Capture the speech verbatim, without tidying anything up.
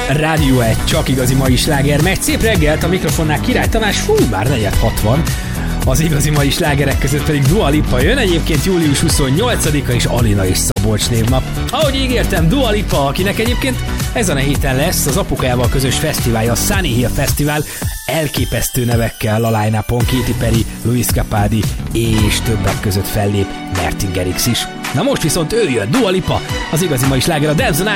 Rádió egy csak igazi mai sláger megy. Szép reggelt, a mikrofonnál Király Tamás, fú, már negyed hatvan. Az igazi mai slágerek között pedig Dua Lipa jön, egyébként július huszonnyolcadika és Alina és Szabolcs névnap. Ahogy ígértem, Dua Lipa, akinek egyébként ezen a héten lesz az apukájával közös fesztiválja, a Sunny Hill Fesztivál, elképesztő nevekkel a line-upon, Katy Perry, Luis Capaldi és többek között fellép Martin Garrix is. Na most viszont ő jön, Dua Lipa, az igazi mai sláger a Dance the